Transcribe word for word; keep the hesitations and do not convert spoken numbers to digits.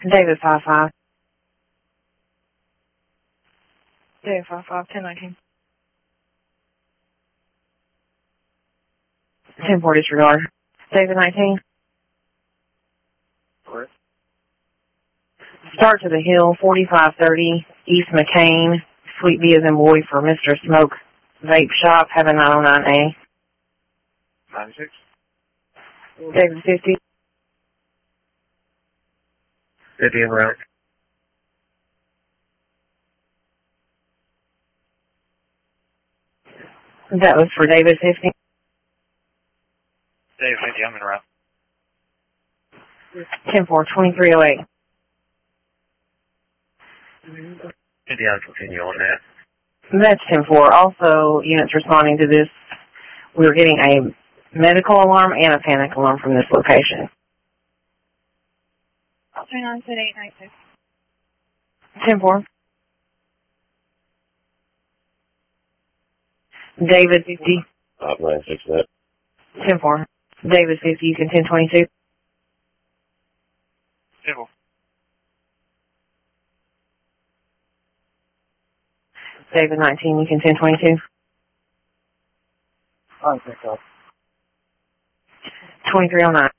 David five five. David five five, ten nineteen. ten four disregard. David nineteen. Correct. Start to the hill, forty-five thirty, East McCain, Sweet B as in boy for Mister Smoke Vape Shop, having nine oh nine A. ninety-six. David fifty. fifty in route. That was for David fifty. David fifty, I'm in route. ten four, twenty-three oh eight. fifty, I'll continue on that. That's ten four. Also, units responding to this, we were getting a medical alarm and a panic alarm from this location. three nine seven eight nine six. ten four. David fifty. five nine six net. ten four. David fifty, you can ten twenty-two. ten four. David nineteen, you can ten twenty-two. I think so. twenty-three oh nine.